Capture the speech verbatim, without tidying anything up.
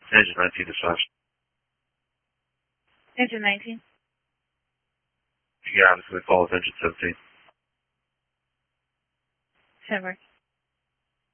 Engine nineteen dispatch. Engine nineteen. You got it, so we follow with engine seventeen. Ten